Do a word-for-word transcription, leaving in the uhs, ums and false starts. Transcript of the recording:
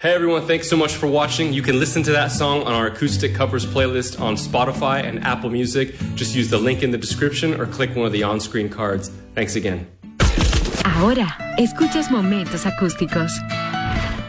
Hey everyone, thanks so much for watching. You can listen to that song on our Acoustic Covers playlist on Spotify and Apple Music. Just use the link in the description or click one of the on-screen cards. Thanks again. Ahora, escuchas Momentos Acústicos.